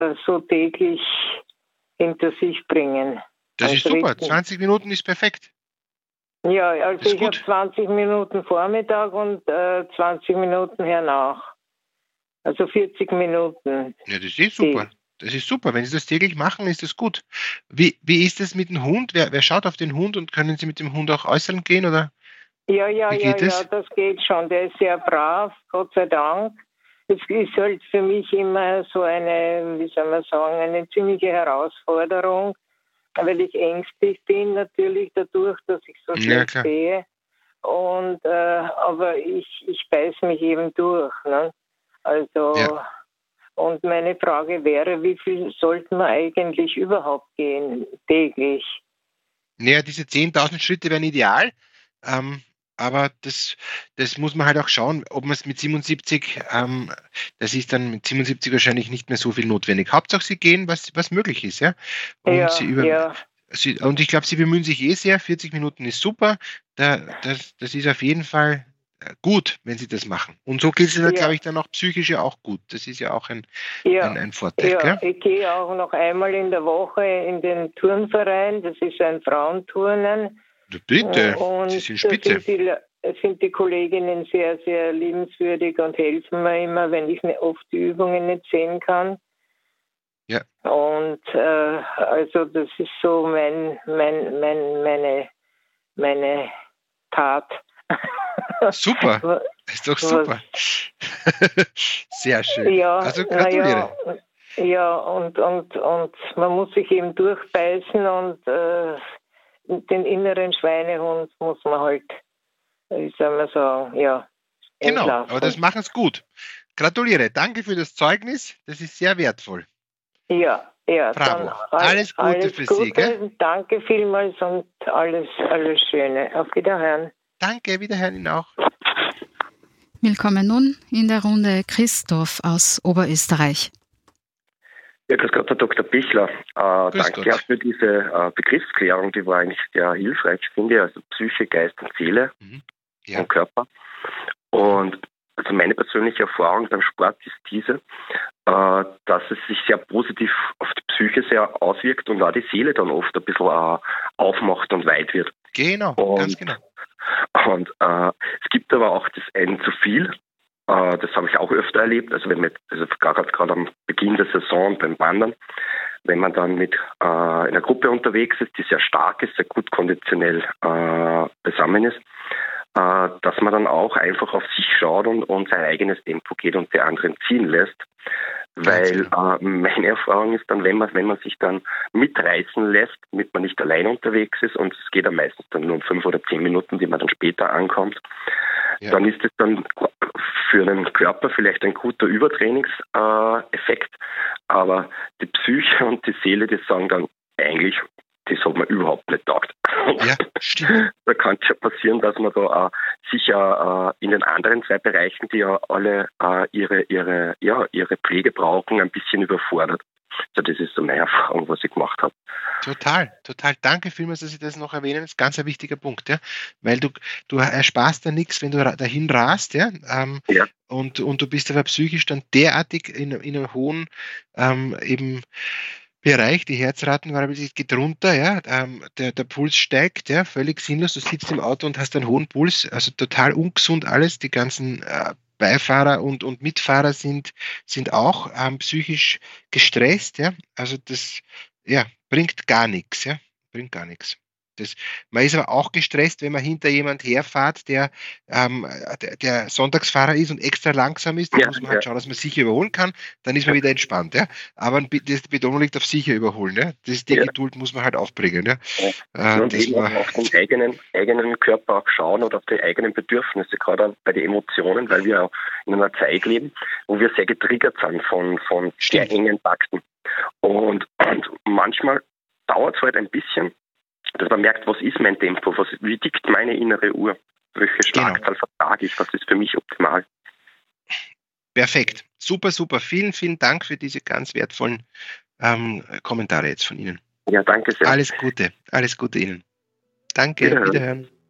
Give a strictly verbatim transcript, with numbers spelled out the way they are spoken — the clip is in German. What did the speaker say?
so täglich hinter sich bringen. Das ist super. zwanzig Minuten ist perfekt. Ja, also ich habe zwanzig Minuten Vormittag und äh, zwanzig Minuten hernach. Also vierzig Minuten. Ja, das ist super. Das ist super. Wenn Sie das täglich machen, ist das gut. Wie, wie ist es mit dem Hund? Wer, wer schaut auf den Hund und können Sie mit dem Hund auch äußern gehen? Oder? Ja, ja, wie ja, geht ja, es? das geht schon. Der ist sehr brav, Gott sei Dank. Es ist halt für mich immer so eine, wie soll man sagen, eine ziemliche Herausforderung, weil ich ängstlich bin natürlich dadurch, dass ich so schlecht Ja, sehe. Und, äh, aber ich, ich beiß mich eben durch. Ne? Also, ja. Und meine Frage wäre, wie viel sollten wir eigentlich überhaupt gehen, täglich? Naja, diese zehntausend Schritte wären ideal. Ähm, aber das, das muss man halt auch schauen, ob man es mit siebenundsiebzig, ähm, das ist dann mit siebenundsiebzig wahrscheinlich nicht mehr so viel notwendig. Hauptsache, Sie gehen, was, was möglich ist, ja. Und, Ja, Sie über, ja. Sie, und ich glaube, Sie bemühen sich eh sehr. vierzig Minuten ist super. Da, das, das ist auf jeden Fall gut, wenn Sie das machen. Und so geht es dann, Ja. glaube ich, dann auch psychisch ja auch gut. Das ist ja auch ein, Ja, ein, ein Vorteil. ja. Gell? Ich gehe auch noch einmal in der Woche in den Turnverein. Das ist ein Frauenturnen. Bitte, und Sie sind spitze. Da sind die, sind die Kolleginnen sehr, sehr liebenswürdig und helfen mir immer, wenn ich ne, oft die Übungen nicht sehen kann. Ja. Und äh, also das ist so mein, mein, mein, meine, meine Tat. Super, ist doch super. Sehr schön. Ja, also gratuliere. Ja, ja und, und, und man muss sich eben durchbeißen und äh, den inneren Schweinehund muss man halt, wie soll man sagen, ja, Genau, entlassen. aber das machen es gut. Gratuliere, danke für das Zeugnis, das ist sehr wertvoll. Ja, ja, Bravo. dann all, alles Gute alles für Gute, Sie. Gell? Danke vielmals und alles, alles Schöne. Auf Wiederhören. Danke, Wiederhören Ihnen auch. Willkommen nun in der Runde Christoph aus Oberösterreich. Ja, grüß Gott, Herr Doktor Bichler. Äh, Grüß danke Gott. auch für diese äh, Begriffsklärung, die war eigentlich sehr hilfreich, finde ich. Also Psyche, Geist und Seele Mhm. Ja. und Körper. Und also meine persönliche Erfahrung beim Sport ist diese, äh, dass es sich sehr positiv auf die Psyche sehr auswirkt und auch die Seele dann oft ein bisschen äh, aufmacht und weit wird. Genau, und, ganz genau. Und äh, es gibt aber auch das ein zu viel. Äh, das habe ich auch öfter erlebt. Also wenn man, also gerade gerade am Beginn der Saison beim Wandern, wenn man dann mit äh, einer Gruppe unterwegs ist, die sehr stark ist, sehr gut konditionell äh, beisammen ist, äh, dass man dann auch einfach auf sich schaut und, und sein eigenes Tempo geht und die anderen ziehen lässt. Weil äh, meine Erfahrung ist dann, wenn man, wenn man sich dann mitreißen lässt, damit man nicht allein unterwegs ist, und es geht dann meistens dann nur um fünf oder zehn Minuten, die man dann später ankommt, ja. Dann ist es dann für den Körper vielleicht ein guter Übertrainingseffekt, äh, aber die Psyche und die Seele, die sagen dann eigentlich, das hat man überhaupt nicht taugt. Ja, stimmt. Da kann es ja passieren, dass man da auch sicher äh, in den anderen zwei Bereichen, die ja alle äh, ihre, ihre, ja, ihre Pflege brauchen, ein bisschen überfordert. Also das ist so meine Erfahrung, was ich gemacht habe. Total, total. Danke vielmals, dass Sie das noch erwähnen. Das ist ganz ein wichtiger Punkt, ja. Weil du, du ersparst ja nichts, wenn du dahin rast, ja. Ähm, ja. Und, und du bist aber psychisch dann derartig in, in einem hohen ähm, eben Bereich, die Herzratenvariabilität geht runter, ja, ähm, der, der Puls steigt, ja, völlig sinnlos. Du sitzt im Auto und hast einen hohen Puls, also total ungesund alles. Die ganzen äh, Beifahrer und, und Mitfahrer sind, sind auch ähm, psychisch gestresst, ja. Also das, ja, bringt gar nichts, ja, bringt gar nichts. Das, man ist aber auch gestresst, wenn man hinter jemand herfährt, der, ähm, der, der Sonntagsfahrer ist und extra langsam ist. Dann Ja, muss man halt ja. schauen, dass man sicher überholen kann. Dann ist man wieder entspannt. Ja? Aber die Betonung liegt auf sicher überholen. Ja? Das, die Ja. Geduld muss man halt aufbringen. Ja? Ja. Äh, und das eben war, auf den eigenen, eigenen Körper auch schauen oder auf die eigenen Bedürfnisse, gerade bei den Emotionen, weil wir auch in einer Zeit leben, wo wir sehr getriggert sind von, von sehr engen Takten. Und, und manchmal dauert es halt ein bisschen, dass man merkt, was ist mein Tempo, was, wie tickt meine innere Uhr, welche Schlagzahl genau. vertrage ich, was ist für mich optimal. Perfekt, super, super. Vielen, vielen Dank für diese ganz wertvollen ähm, Kommentare jetzt von Ihnen. Ja, danke sehr. Alles Gute, alles Gute Ihnen. Danke, Wiederhören. wiederhören.